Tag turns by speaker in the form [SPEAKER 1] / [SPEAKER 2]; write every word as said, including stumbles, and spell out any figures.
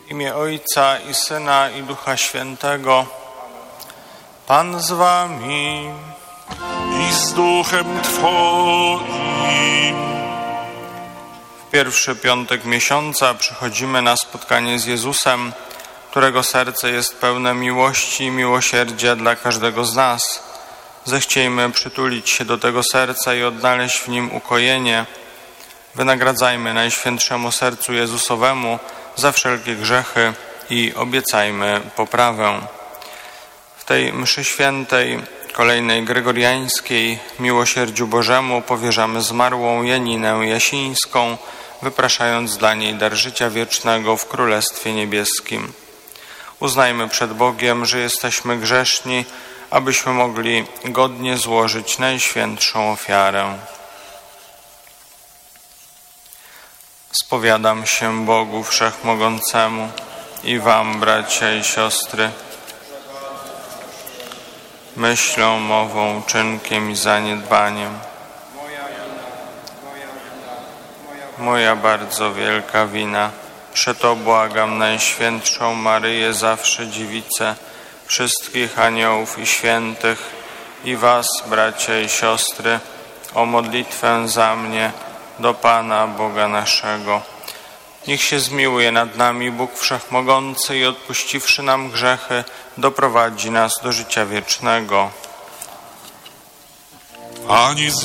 [SPEAKER 1] W imię Ojca i Syna i Ducha Świętego. Pan z wami.
[SPEAKER 2] I z duchem Twoim.
[SPEAKER 1] W pierwszy piątek miesiąca przychodzimy na spotkanie z Jezusem, którego serce jest pełne miłości i miłosierdzia dla każdego z nas. Zechciejmy przytulić się do tego serca i odnaleźć w nim ukojenie. Wynagradzajmy Najświętszemu Sercu Jezusowemu za wszelkie grzechy i obiecajmy poprawę. W tej mszy świętej, kolejnej gregoriańskiej, miłosierdziu Bożemu powierzamy zmarłą Janinę Jasińską, wypraszając dla niej dar życia wiecznego w Królestwie Niebieskim. Uznajmy przed Bogiem, że jesteśmy grzeszni, abyśmy mogli godnie złożyć najświętszą ofiarę. Spowiadam się Bogu Wszechmogącemu i wam, bracia i siostry, myślą, mową, czynkiem i zaniedbaniem. Moja bardzo wielka wina. Przeto błagam Najświętszą Maryję, zawsze Dziewicę, wszystkich aniołów i świętych i was, bracia i siostry, o modlitwę za mnie do Pana Boga naszego. Niech się zmiłuje nad nami Bóg Wszechmogący i odpuściwszy nam grzechy, doprowadzi nas do życia wiecznego.
[SPEAKER 2] Ani z